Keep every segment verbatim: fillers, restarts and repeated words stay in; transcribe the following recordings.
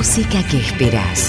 música que esperás.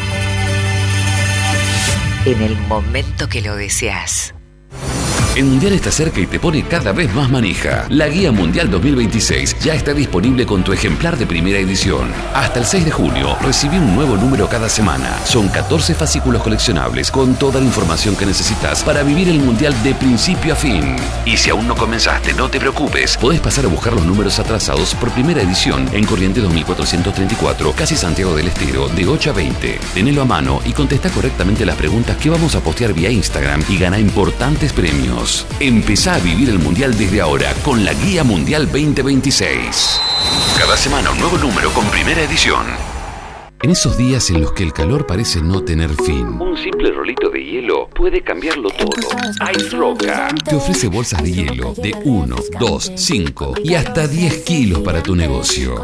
En el momento que lo deseas. El Mundial está cerca y te pone cada vez más manija. La Guía Mundial dos mil veintiséis ya está disponible con tu ejemplar de primera edición. Hasta el seis de junio, recibí un nuevo número cada semana. Son catorce fascículos coleccionables con toda la información que necesitas para vivir el Mundial de principio a fin. Y si aún no comenzaste, no te preocupes. Podés pasar a buscar los números atrasados por primera edición en Corrientes dos mil cuatrocientos treinta y cuatro, casi Santiago del Estero, de ocho a veinte. Tenelo a mano y contesta correctamente las preguntas que vamos a postear vía Instagram y gana importantes premios. Empezá a vivir el Mundial desde ahora con la Guía Mundial veinte veintiséis. Cada semana un nuevo número con primera edición. En esos días en los que el calor parece no tener fin, un simple rolito de hielo puede cambiarlo todo. Ice Roca te ofrece bolsas de hielo de uno, dos, cinco y hasta diez kilos para tu negocio.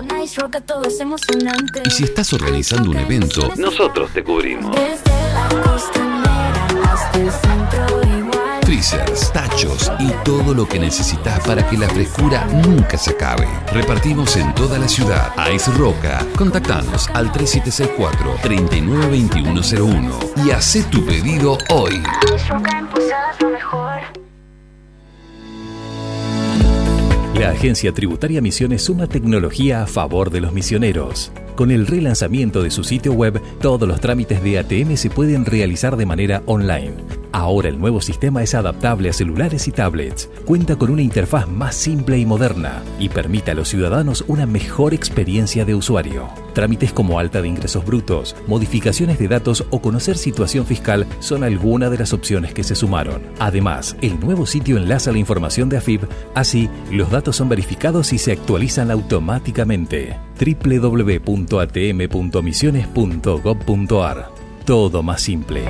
Y si estás organizando un evento, nosotros te cubrimos. Freezers, tachos y todo lo que necesitas para que la frescura nunca se acabe. Repartimos en toda la ciudad. Ice Roca. Contactanos al tres siete seis cuatro, tres nueve dos uno cero uno y hacé tu pedido hoy. La Agencia Tributaria Misiones suma tecnología a favor de los misioneros. Con el relanzamiento de su sitio web, todos los trámites de A T M se pueden realizar de manera online. Ahora el nuevo sistema es adaptable a celulares y tablets, cuenta con una interfaz más simple y moderna y permite a los ciudadanos una mejor experiencia de usuario. Trámites como alta de ingresos brutos, modificaciones de datos o conocer situación fiscal son algunas de las opciones que se sumaron. Además, el nuevo sitio enlaza la información de A F I B, así los datos son verificados y se actualizan automáticamente. doble u doble u doble u punto a t m punto misiones punto gob punto a r. Todo más simple.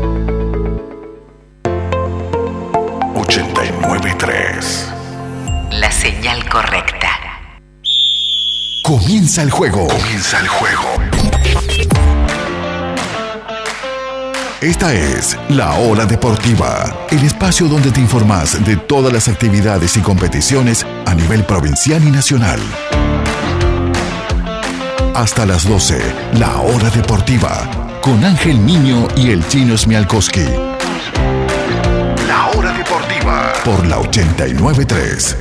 ochenta y nueve punto tres. La señal correcta. Comienza el juego. Comienza el juego. Esta es La Hora Deportiva, el espacio donde te informas de todas las actividades y competiciones a nivel provincial y nacional. Hasta las doce, La Hora Deportiva, con Ángel Niño y el Chino Smialkowski. La Hora Deportiva, por la ochenta y nueve punto tres.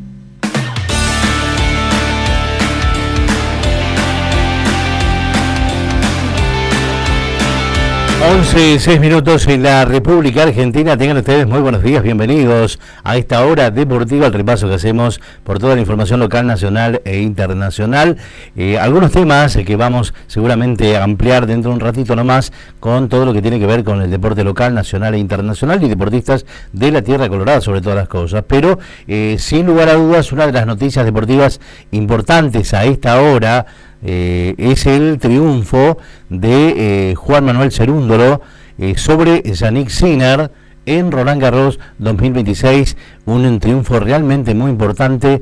once, seis minutos en la República Argentina. Tengan ustedes muy buenos días, bienvenidos a esta hora deportiva, el repaso que hacemos por toda la información local, nacional e internacional. Eh, algunos temas que vamos seguramente a ampliar dentro de un ratito nomás con todo lo que tiene que ver con el deporte local, nacional e internacional y deportistas de la Tierra Colorada sobre todas las cosas. Pero eh, sin lugar a dudas, una de las noticias deportivas importantes a esta hora Eh, es el triunfo de eh, Juan Manuel Cerúndolo eh, sobre Yannick Sinner en Roland Garros dos mil veintiséis, un triunfo realmente muy importante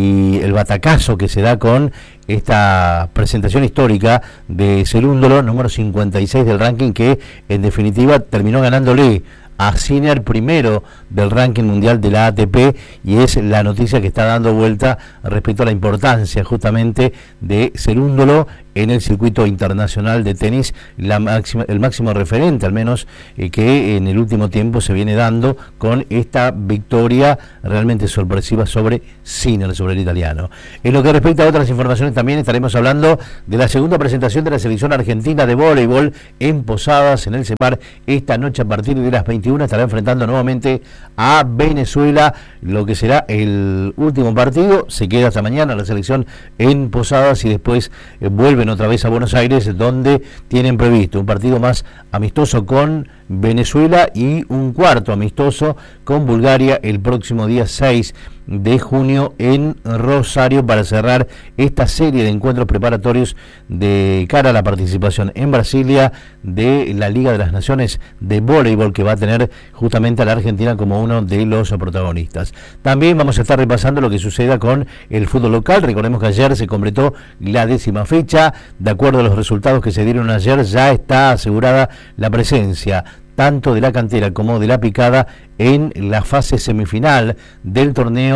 y el batacazo que se da con esta presentación histórica de Cerúndolo, número cincuenta y seis del ranking, que en definitiva terminó ganándole a Sinner, primero del ranking mundial de la A T P, y es la noticia que está dando vuelta respecto a la importancia justamente de Cerúndolo en el circuito internacional de tenis, la máxima, el máximo referente al menos eh, que en el último tiempo se viene dando con esta victoria realmente sorpresiva sobre Sinner, sobre el italiano. En lo que respecta a otras informaciones, también estaremos hablando de la segunda presentación de la selección argentina de voleibol en Posadas, en el CEPAR. Esta noche a partir de las veintiuna estará enfrentando nuevamente a Venezuela, lo que será el último partido. Se queda hasta mañana la selección en Posadas y después eh, vuelven otra vez a Buenos Aires, donde tienen previsto un partido más amistoso con Venezuela y un cuarto amistoso con Bulgaria el próximo día seis de junio en Rosario, para cerrar esta serie de encuentros preparatorios de cara a la participación en Brasilia de la Liga de las Naciones de voleibol, que va a tener justamente a la Argentina como uno de los protagonistas. También vamos a estar repasando lo que suceda con el fútbol local. Recordemos que ayer se completó la décima fecha. De acuerdo a los resultados que se dieron ayer, ya está asegurada la presencia tanto de la Cantera como de la Picada en la fase semifinal del torneo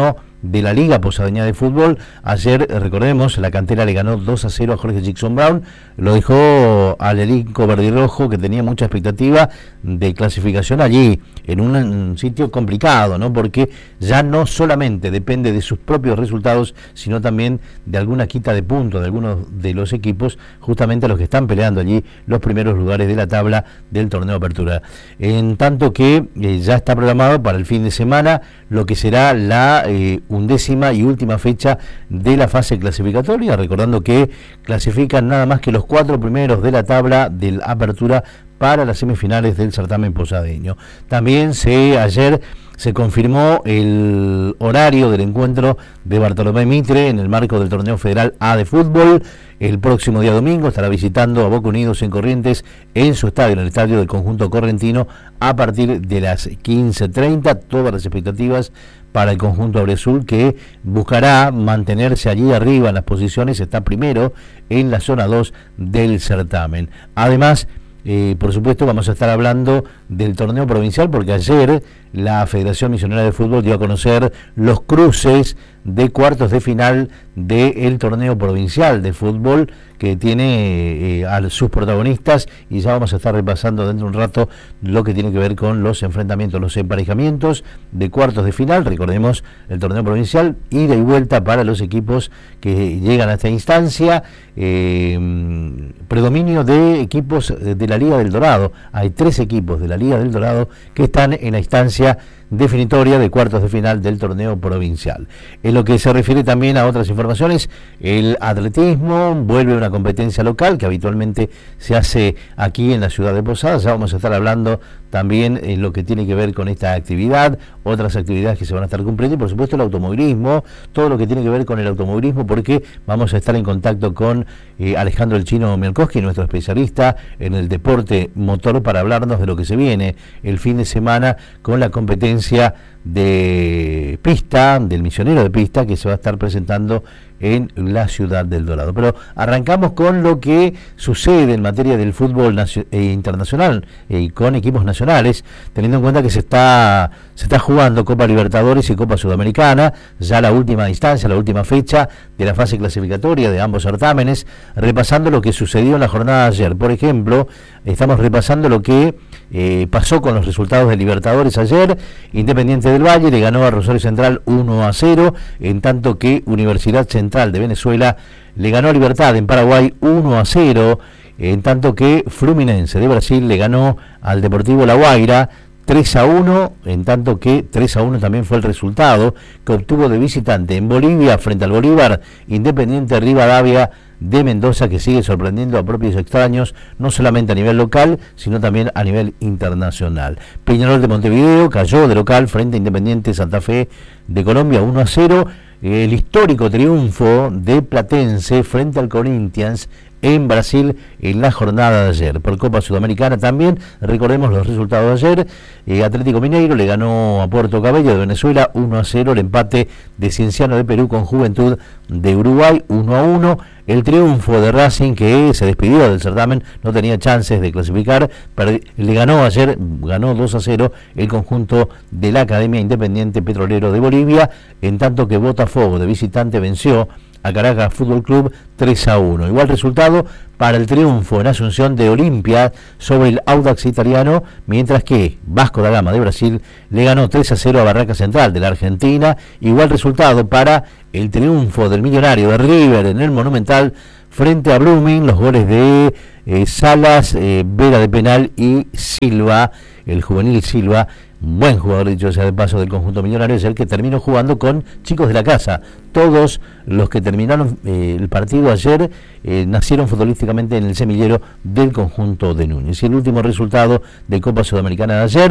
de la Liga Posadeña de Fútbol. Ayer, recordemos, la cantera le ganó dos a cero a Jorge Jackson Brown, lo dejó al elenco verdirrojo, que tenía mucha expectativa de clasificación allí, en un, un sitio complicado, ¿no? Porque ya no solamente depende de sus propios resultados, sino también de alguna quita de puntos de algunos de los equipos, justamente los que están peleando allí los primeros lugares de la tabla del torneo Apertura. En tanto que eh, ya está programado para el fin de semana lo que será la eh, undécima y última fecha de la fase clasificatoria, recordando que clasifican nada más que los cuatro primeros de la tabla del Apertura para las semifinales del certamen posadeño. También se ayer se confirmó el horario del encuentro de Bartolomé Mitre en el marco del torneo federal A de fútbol. El próximo día domingo estará visitando a Boca Unidos en Corrientes en su estadio, en el estadio del conjunto correntino, a partir de las quince treinta. Todas las expectativas para el conjunto auriazul, que buscará mantenerse allí arriba en las posiciones, está primero en la zona dos del certamen. Además, Eh, por supuesto, vamos a estar hablando del torneo provincial, porque ayer la Federación Misionera de Fútbol dio a conocer los cruces de cuartos de final del torneo provincial de fútbol, que tiene eh, a sus protagonistas, y ya vamos a estar repasando dentro de un rato lo que tiene que ver con los enfrentamientos, los emparejamientos de cuartos de final. Recordemos, el torneo provincial, ida y vuelta para los equipos que llegan a esta instancia, eh, predominio de equipos de la Liga del Dorado. Hay tres equipos de la Liga del Dorado que están en la instancia definitoria de cuartos de final del torneo provincial. En lo que se refiere también a otras informaciones, el atletismo vuelve a una competencia local que habitualmente se hace aquí en la ciudad de Posadas. Ya vamos a estar hablando también en lo que tiene que ver con esta actividad, otras actividades que se van a estar cumpliendo, y por supuesto el automovilismo, todo lo que tiene que ver con el automovilismo, porque vamos a estar en contacto con eh, Alejandro el Chino Mielkowski, nuestro especialista en el deporte motor, para hablarnos de lo que se viene el fin de semana con la competencia de pista, del misionero de pista, que se va a estar presentando en la ciudad del Dorado. Pero arrancamos con lo que sucede en materia del fútbol eh, internacional y eh, con equipos nacionales, teniendo en cuenta que se está se está jugando Copa Libertadores y Copa Sudamericana, ya la última instancia, la última fecha de la fase clasificatoria de ambos certámenes, repasando lo que sucedió en la jornada de ayer. Por ejemplo, estamos repasando lo que eh, pasó con los resultados de Libertadores ayer. Independiente del Valle le ganó a Rosario Central uno a cero, en tanto que Universidad Central de Venezuela le ganó a Libertad en Paraguay uno a cero, en tanto que Fluminense de Brasil le ganó al Deportivo La Guaira tres a uno, en tanto que tres a uno también fue el resultado que obtuvo de visitante en Bolivia frente al Bolívar Independiente Rivadavia de Mendoza, que sigue sorprendiendo a propios extraños, no solamente a nivel local, sino también a nivel internacional. Peñarol de Montevideo cayó de local frente a Independiente Santa Fe de Colombia uno a cero. El histórico triunfo de Platense frente al Corinthians en Brasil en la jornada de ayer. Por Copa Sudamericana también, recordemos los resultados de ayer. eh, Atlético Mineiro le ganó a Puerto Cabello de Venezuela uno a cero, el empate de Cienciano de Perú con Juventud de Uruguay uno a uno, el triunfo de Racing, que se despidió del certamen, no tenía chances de clasificar, pero le ganó ayer, ganó dos a cero el conjunto de la Academia Independiente Petrolero de Bolivia, en tanto que Botafogo de visitante venció a Caracas Fútbol Club tres a uno. Igual resultado para el triunfo en Asunción de Olimpia sobre el Audax italiano, mientras que Vasco da Gama de Brasil le ganó tres a cero a Barraca Central de la Argentina. Igual resultado para el triunfo del Millonario de River en el Monumental frente a Blooming, los goles de eh, Salas, eh, Vera de penal y Silva, el juvenil Silva, buen jugador, dicho sea de paso, del conjunto millonario, es el que terminó jugando con chicos de la casa. Todos los que terminaron eh, el partido ayer eh, nacieron futbolísticamente en el semillero del conjunto de Núñez. Y el último resultado de Copa Sudamericana de ayer,